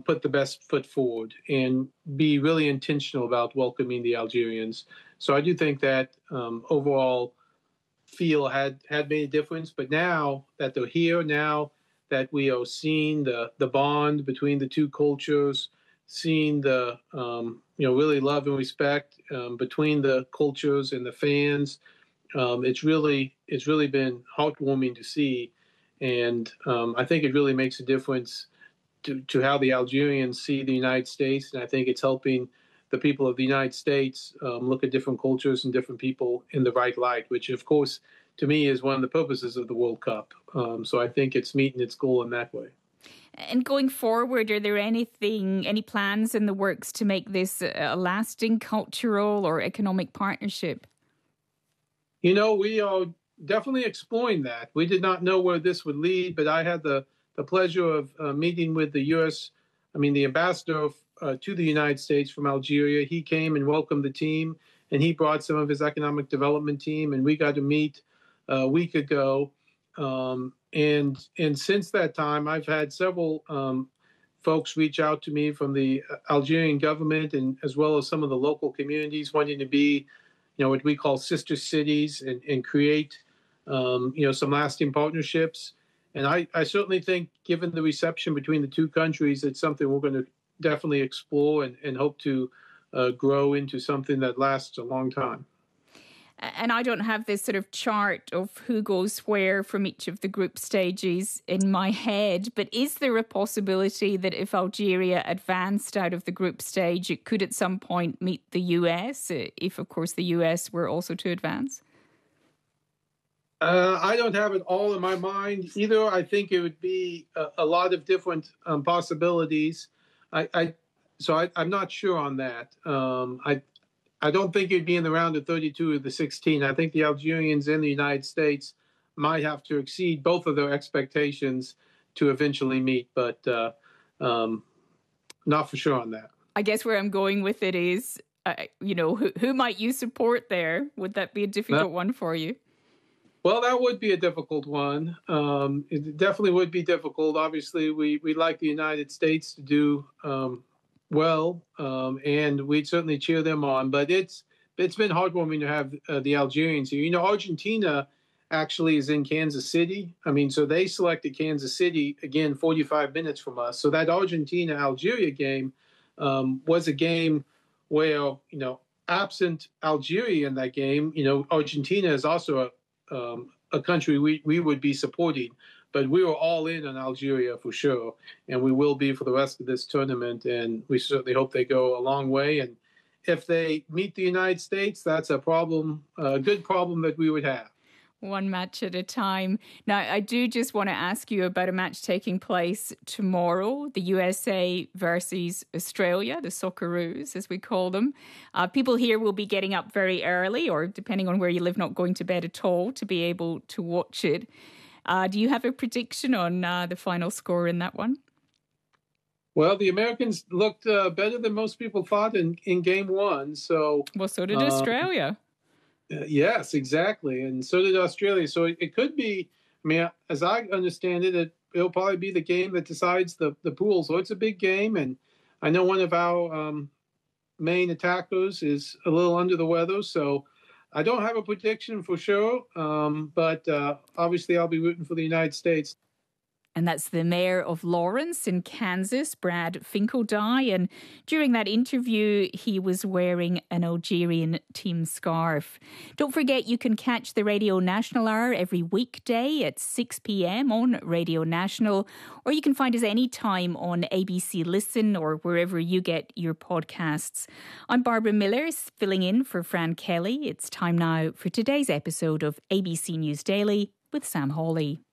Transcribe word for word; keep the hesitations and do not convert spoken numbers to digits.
put the best foot forward and be really intentional about welcoming the Algerians. So I do think that um, overall feel had, had made a difference. But now that they're here, now that we are seeing the, the bond between the two cultures, seeing the, um, you know, really love and respect um, between the cultures and the fans, um, it's really it's really been heartwarming to see. And um, I think it really makes a difference to, to how the Algerians see the United States. And I think it's helping the people of the United States um, look at different cultures and different people in the right light, which, of course, to me is one of the purposes of the World Cup. Um, so I think it's meeting its goal in that way. And going forward, are there anything, any plans in the works to make this a lasting cultural or economic partnership? You know, we are definitely exploring that. We did not know where this would lead, but I had the, the pleasure of uh, meeting with the U S, I mean, the ambassador uh, to the United States from Algeria. He came and welcomed the team, and he brought some of his economic development team, and we got to meet a week ago. Um, and and since that time, I've had several um, folks reach out to me from the Algerian government and as well as some of the local communities wanting to be, you know, what we call sister cities and, and create, um, you know, some lasting partnerships. And I, I certainly think, given the reception between the two countries, it's something we're going to definitely explore and, and hope to uh, grow into something that lasts a long time. And I don't have this sort of chart of who goes where from each of the group stages in my head, but is there a possibility that if Algeria advanced out of the group stage, it could at some point meet the U S, if, of course, the U S were also to advance? Uh, I don't have it all in my mind either. I think it would be a, a lot of different um, possibilities. I, I so I, I'm not sure on that. Um, I I don't think it'd be in the round of thirty-two or the sixteen. I think the Algerians and the United States might have to exceed both of their expectations to eventually meet, but uh, um, not for sure on that. I guess where I'm going with it is, uh, you know, who, who might you support there? Would that be a difficult no. one for you? Well, that would be a difficult one. Um, it definitely would be difficult. Obviously, we, we like the United States to do um, well, um, and we'd certainly cheer them on. But it's it's been heartwarming to have uh, the Algerians here. You know, Argentina actually is in Kansas City. I mean, so they selected Kansas City, again, forty-five minutes from us. So that Argentina-Algeria game um, was a game where, you know, absent Algeria in that game, you know, Argentina is also a Um, a country we, we would be supporting. But we were all in on Algeria for sure, and we will be for the rest of this tournament, and we certainly hope they go a long way. And if they meet the United States, that's a problem, a good problem that we would have. One match at a time. Now, I do just want to ask you about a match taking place tomorrow, the U S A versus Australia, the Socceroos, as we call them. Uh, people here will be getting up very early, or depending on where you live, not going to bed at all, to be able to watch it. Uh, do you have a prediction on uh, the final score in that one? Well, the Americans looked uh, better than most people thought in, in game one. So, well, so did uh, Australia. Uh, yes, exactly. And so did Australia. So it, it could be, I mean, as I understand it, it, it'll probably be the game that decides the, the pool. So it's a big game. And I know one of our um, main attackers is a little under the weather. So I don't have a prediction for sure. Um, but uh, obviously I'll be rooting for the United States. And that's the mayor of Lawrence in Kansas, Brad Finkeldye. And during that interview, he was wearing an Algerian team scarf. Don't forget, you can catch the Radio National Hour every weekday at six p.m. on Radio National, or you can find us anytime on A B C Listen or wherever you get your podcasts. I'm Barbara Miller, filling in for Fran Kelly. It's time now for today's episode of A B C News Daily with Sam Hawley.